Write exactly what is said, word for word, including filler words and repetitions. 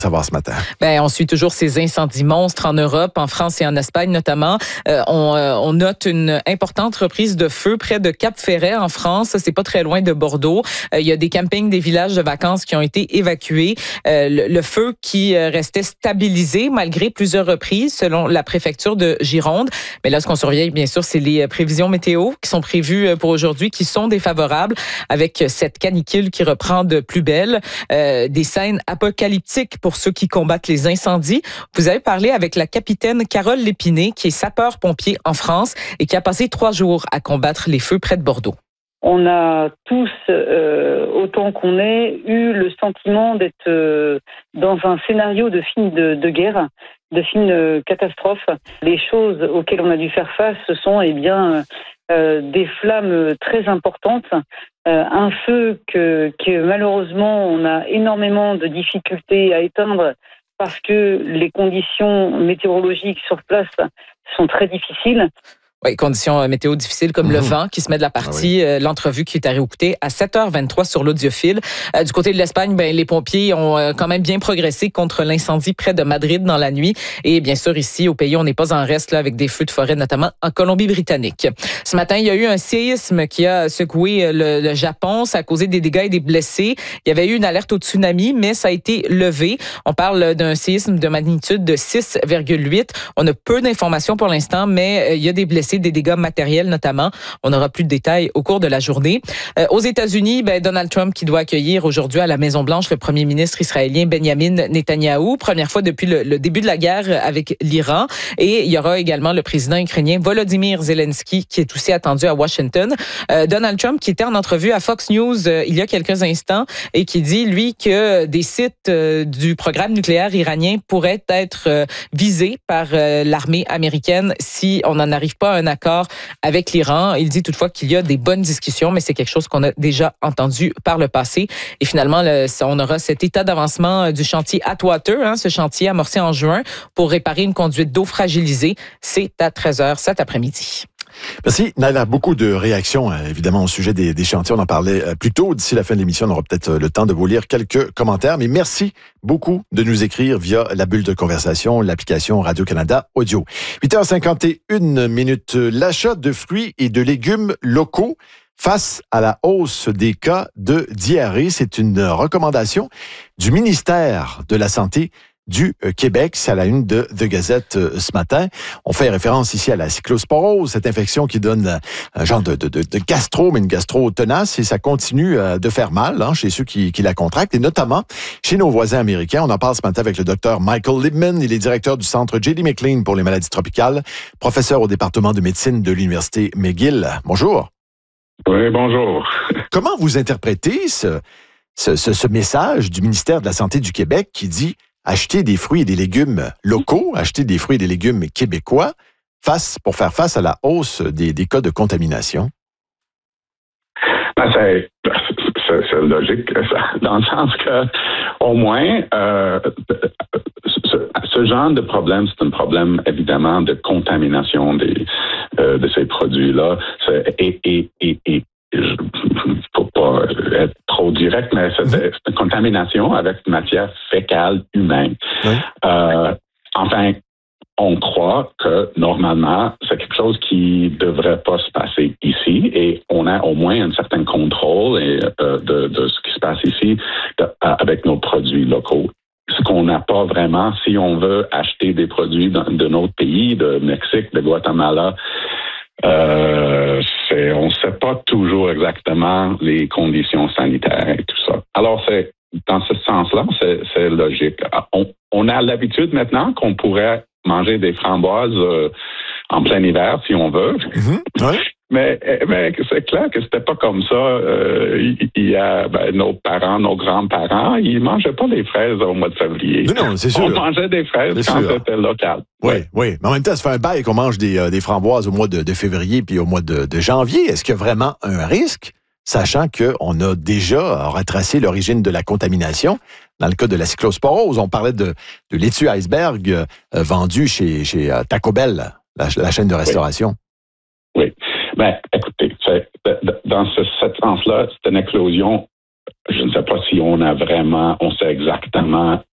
savoir ce matin? Ben, on suit toujours ces incendies monstres en Europe, en France et en Espagne notamment. Euh, on, euh, on note une importante reprise de feu près de Cap-Ferret en France. C'est pas très loin de Bordeaux. Euh, il y a des campings, des villages de vacances qui ont été évacués. Euh, le, le feu qui euh, restait stabilisé malgré plusieurs reprises selon la préfecture de Gironde. Mais là, ce qu'on surveille, bien sûr, c'est les prévisions météo qui sont prévues pour aujourd'hui, qui sont défavorables avec cette canicule qui reprend de plus belle. Euh, des scènes apocalyptiques pour ceux qui combattent les incendies. Vous avez parlé avec la capitaine Carole Lépiné, qui est sapeur-pompier en France et qui a passé trois jours à combattre les feux près de Bordeaux. On a tous, euh, autant qu'on est, eu le sentiment d'être euh, dans un scénario de film de, de guerre, de film de catastrophe. Les choses auxquelles on a dû faire face, ce sont eh bien euh, des flammes très importantes, euh, un feu que, que malheureusement on a énormément de difficultés à éteindre parce que les conditions météorologiques sur place sont très difficiles. Oui, conditions météo difficiles comme mmh. le vent qui se met de la partie. Ah oui. euh, l'entrevue qui est à réécouter à sept heures vingt-trois sur l'audiophile. Euh, du côté de l'Espagne, ben, les pompiers ont euh, quand même bien progressé contre l'incendie près de Madrid dans la nuit. Et bien sûr, ici, au pays, on n'est pas en reste là, avec des feux de forêt, notamment en Colombie-Britannique. Ce matin, il y a eu un séisme qui a secoué le, le Japon. Ça a causé des dégâts et des blessés. Il y avait eu une alerte au tsunami, mais ça a été levé. On parle d'un séisme de magnitude de six virgule huit. On a peu d'informations pour l'instant, mais euh, il y a des blessés, des dégâts matériels notamment. On aura plus de détails au cours de la journée. Euh, aux États-Unis, ben, Donald Trump qui doit accueillir aujourd'hui à la Maison-Blanche le premier ministre israélien Benjamin Netanyahou, première fois depuis le, le début de la guerre avec l'Iran. Et il y aura également le président ukrainien Volodymyr Zelensky qui est aussi attendu à Washington. Euh, Donald Trump qui était en entrevue à Fox News euh, il y a quelques instants et qui dit, lui, que des sites euh, du programme nucléaire iranien pourraient être euh, visés par euh, l'armée américaine si on n'en arrive pas à un accord avec l'Iran. Il dit toutefois qu'il y a des bonnes discussions, mais c'est quelque chose qu'on a déjà entendu par le passé. Et finalement, le, on aura cet état d'avancement du chantier Atwater, hein, ce chantier amorcé en juin pour réparer une conduite d'eau fragilisée. C'est à treize heures cet après-midi. Merci. Naila, beaucoup de réactions, évidemment, au sujet des, des chantiers. On en parlait plus tôt. D'ici la fin de l'émission, on aura peut-être le temps de vous lire quelques commentaires. Mais merci beaucoup de nous écrire via la bulle de conversation, l'application Radio-Canada Audio. huit heures cinquante et une minutes. L'achat de fruits et de légumes locaux face à la hausse des cas de diarrhée, c'est une recommandation du ministère de la Santé du Québec. C'est à la une de The Gazette ce matin. On fait référence ici à la cyclosporose, cette infection qui donne un genre de, de, de gastro, mais une gastro tenace, et ça continue de faire mal hein, chez ceux qui, qui la contractent, et notamment chez nos voisins américains. On en parle ce matin avec le docteur Michael Libman. Il est directeur du Centre J D McLean pour les maladies tropicales, professeur au département de médecine de l'Université McGill. Bonjour. Oui, bonjour. Comment vous interprétez ce, ce, ce, ce message du ministère de la Santé du Québec qui dit acheter des fruits et des légumes locaux, acheter des fruits et des légumes québécois face, pour faire face à la hausse des, des cas de contamination? Ben, c'est, c'est, c'est logique, ça, dans le sens que, au moins, euh, ce, ce genre de problème, c'est un problème, évidemment, de contamination des, euh, de ces produits-là. C'est, et, et, et, et il ne faut pas être trop direct, mais c'est, c'est une contamination avec matière fécale humaine. Oui. Euh, enfin, on croit que normalement, c'est quelque chose qui ne devrait pas se passer ici et on a au moins un certain contrôle et, euh, de, de ce qui se passe ici de, avec nos produits locaux. Ce qu'on n'a pas vraiment, si on veut acheter des produits de, de notre pays, de Mexique, de Guatemala, Euh, c'est, on ne sait pas toujours exactement les conditions sanitaires et tout ça. Alors, c'est dans ce sens-là, c'est, c'est logique. On, on a l'habitude maintenant qu'on pourrait manger des framboises euh, en plein hiver, si on veut. Mm-hmm. Ouais. Mais, mais c'est clair que c'était pas comme ça. Euh, il y a ben, nos parents, nos grands-parents, ils mangeaient pas des fraises au mois de février. Non, non, c'est sûr. On mangeait des fraises c'est quand sûr. C'était local. Oui, oui, oui. Mais en même temps, ça fait un bail qu'on mange des, euh, des framboises au mois de, de février puis au mois de, de janvier. Est-ce qu'il y a vraiment un risque, sachant qu'on a déjà retracé l'origine de la contamination? Dans le cas de la cyclosporose, on parlait de, de laitue iceberg euh, vendu chez, chez euh, Taco Bell, la, la chaîne de restauration. Oui. oui. Ben, écoutez, c'est, dans ce, ce sens-là, c'est une éclosion. Je ne sais pas si on a vraiment, on sait exactement